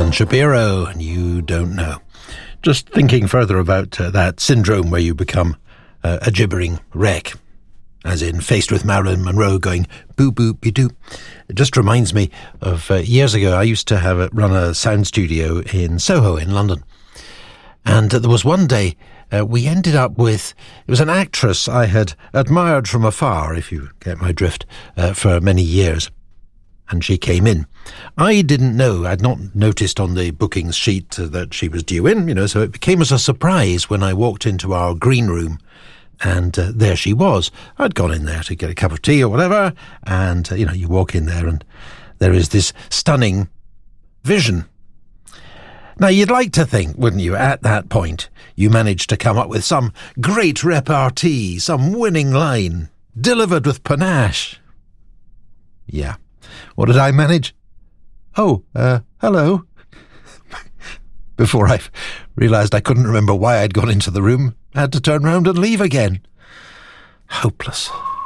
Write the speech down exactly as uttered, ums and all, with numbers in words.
Alan Shapiro, and You Don't Know. Just thinking further about uh, that syndrome where you become uh, a gibbering wreck, as in faced with Marilyn Monroe going boo boo be doo. It just reminds me of uh, years ago. I used to have a, run a sound studio in Soho in London, and uh, there was one day uh, we ended up with, it was an actress I had admired from afar, if you get my drift, uh, for many years. And she came in. I didn't know, I'd not noticed on the bookings sheet that she was due in, you know, so it came as a surprise when I walked into our green room, and uh, there she was. I'd gone in there to get a cup of tea or whatever, and, uh, you know, you walk in there and there is this stunning vision. Now, you'd like to think, wouldn't you, at that point, you managed to come up with some great repartee, some winning line, delivered with panache. Yeah. What did I manage? Oh, uh, hello. Before I realised I couldn't remember why I'd gone into the room, I had to turn round and leave again. Hopeless.